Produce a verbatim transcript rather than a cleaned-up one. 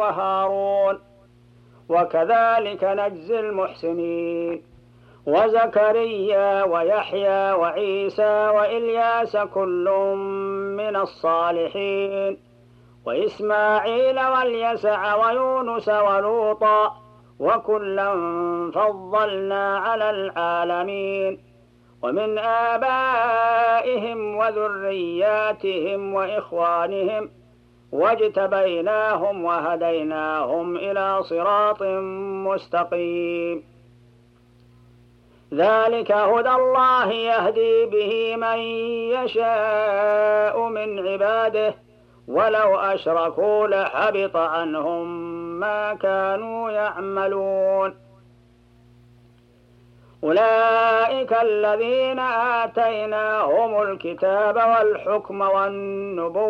وهارون وكذلك نجزي المحسنين وزكريا ويحيى وعيسى وإلياس كل من الصالحين وإسماعيل واليسع ويونس ولوطا وكلا فضلنا على العالمين ومن آبائهم وذرياتهم وإخوانهم واجتبيناهم وهديناهم إلى صراط مستقيم ذلك هدى الله يهدي به من يشاء من عباده ولو أشركوا لحبط عنهم ما كانوا يعملون أولئك الذين آتيناهم الكتاب والحكم والنبوة